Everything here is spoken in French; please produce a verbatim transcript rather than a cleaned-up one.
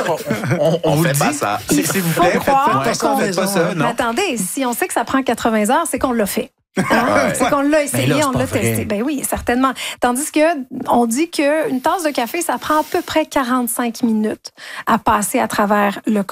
on, on, On on vous fait dit, pas ça. s'il vous Faut plaît, faites croire pas ça, qu'on- faites pas ça, Mais non? attendez, si on sait que ça prend quatre-vingts heures, c'est qu'on l'a fait. Hein? Ouais. C'est qu'on l'a essayé, Ben là, c'est on pas l'a vrai. testé. Ben oui, certainement. Tandis que on dit qu'une tasse de café, ça prend à peu près quarante-cinq minutes à passer à travers le corps.